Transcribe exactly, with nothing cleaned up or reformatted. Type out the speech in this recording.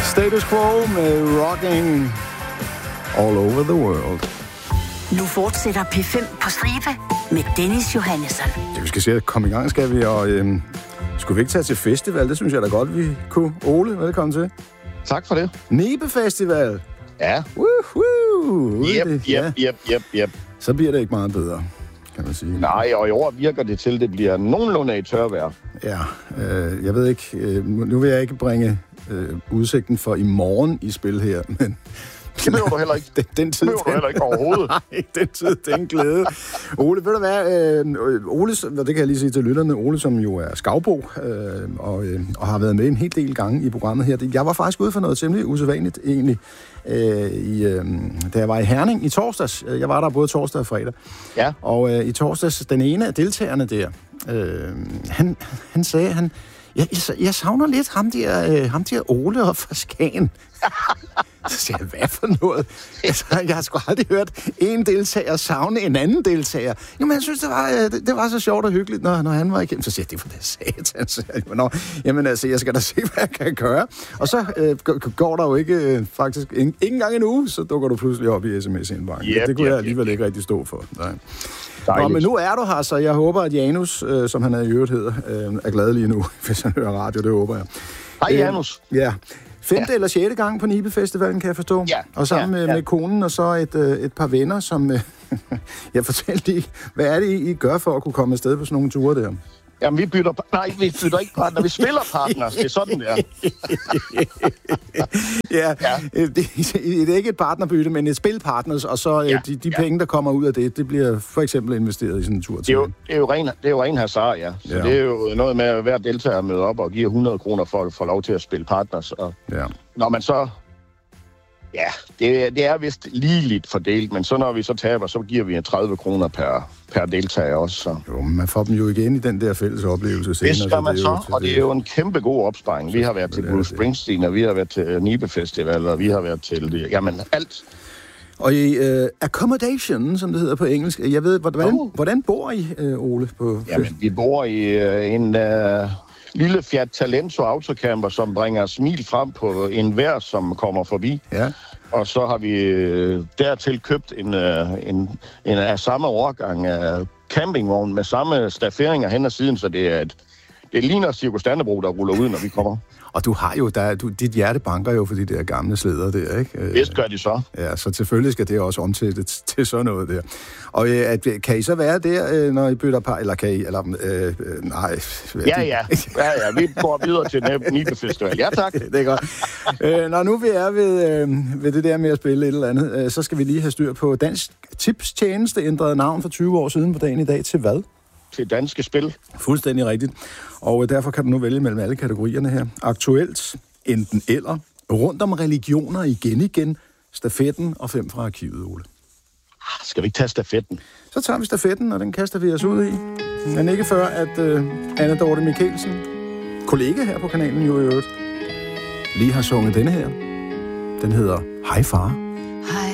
Status Quo med Rocking All Over the World. Nu fortsætter P fem på stribe med Dennis Johannesson. Ja, vi skal se at komme i gang, skal vi, og øhm, skulle vi ikke tage til festival? Det synes jeg da godt, vi kunne. Ole, velkommen til. Tak for det. Nibe Festival. Ja. Woohoo! Yep, yep, ja. yep, yep, yep. Så bliver det ikke meget bedre, kan man sige. Nej, og i år virker det til, at det bliver nogenlunde i tørvejr. Ja, øh, jeg ved ikke, øh, nu vil jeg ikke bringe øh, udsigten for i morgen i spil her, men... Det behøver du heller ikke. Den, den tid, det behøver du heller ikke overhovedet. Nej, den tid, den glæde. Ole, ved du hvad? Øh, Ole, det kan jeg lige sige til lytterne, Ole, som jo er skavbo, øh, og, øh, og har været med en hel del gange i programmet her. Jeg var faktisk ude for noget temmelig usædvanligt, egentlig, øh, i, øh, da jeg var i Herning i torsdags. Jeg var der både torsdag og fredag. Ja. Og øh, i torsdags, den ene af deltagerne der, øh, han, han sagde, han, jeg, jeg, jeg savner lidt ham der, øh, ham der Ole og fra Skagen. Så siger jeg, hvad for noget? Altså, jeg har sgu aldrig hørt en deltager savne en anden deltager. Jamen, jeg synes, det var, det, det var så sjovt og hyggeligt, når, når han var igennem. Så siger jeg, det er for det satan. Så jeg, Nå, jamen altså, jeg skal da se, hvad jeg kan gøre. Og så øh, går der jo ikke øh, faktisk ikke engang en uge, så dukker du pludselig op i sms-indbakken. Yep, det kunne yep, jeg alligevel yep. ikke rigtig stå for. Nej. Nå, men nu er du her, så jeg håber, at Janus, øh, som han er i øvrigt hedder, øh, er glad lige nu, hvis han hører radio. Det håber jeg. Hej, Janus. Øh, ja. Femte ja. eller sjette gang på Nibe Festivalen, kan jeg forstå. Ja. Og sammen ja, med, ja. med konen og så et, et par venner, som... jeg fortalte lige, hvad er det, I gør for at kunne komme afsted på sådan nogle ture der? Jamen, vi bytter... Nej, vi bytter ikke partner, vi spiller partner. Det er sådan, der. ja, ja. Det, det er ikke et partnerbytte, men et spilpartners, og så ja. de, de ja. penge, der kommer ud af det, det bliver for eksempel investeret i sådan en tur til. Det er jo, det er jo ren, det er jo ren hasard, ja. Så ja. det er jo noget med, at hver deltager møder op og giver hundrede kroner for at få lov til at spille partners. Og ja. Når man så... Ja, det, det er vist ligeligt fordelt, men så når vi så taber, så giver vi tredive kroner per, per deltager også. Så. Jo, men man får dem jo igen i den der fælles oplevelse senere. Det skal man så, så og det er jo en kæmpe god opsparing. Vi har været til Bruce Springsteen, og vi har været til Nibe Festival, og vi har været til, jamen alt. Og i uh, accommodation, som det hedder på engelsk, jeg ved, hvordan, oh. hvordan bor I, uh, Ole? På jamen, vi bor i uh, en... Uh, lille Fiat Talento autocamper, som bringer smil frem på enhver, som kommer forbi. Ja. Og så har vi øh, dertil købt en, øh, en, en af samme årgang af campingvogn med samme stafferinger hen ad siden, så det er et, det ligner Cirkus Dannebro, der ruller ud, når vi kommer. Og du har jo, der, du, dit hjerte banker jo for de der gamle slæder der, ikke? Vist gør de så. Ja, så selvfølgelig skal det også omsættes til sådan noget der. Og at, kan I så være der, når I bytter par, eller kan I, eller, øh, nej. Ja, ja, ja, ja, vi går videre til Nibe Festival. Ja, tak. Det er godt. øh, når nu vi er ved, øh, ved det der med at spille et eller andet, øh, så skal vi lige have styr på Dansk Tipstjeneste, ændrede navn for tyve år siden på dagen i dag til hvad? Til Danske Spil. Fuldstændig rigtigt. Og derfor kan du nu vælge mellem alle kategorierne her. Aktuelt, enten eller, rundt om religioner igen igen, stafetten og fem fra arkivet, Ole. Skal vi ikke tage stafetten? Så tager vi stafetten, og den kaster vi os ud i. Men ikke før, at uh, Anna Dorte Mikkelsen, kollega her på kanalen jo i øvrigt, lige har sunget denne her. Den hedder Hej Far. Hej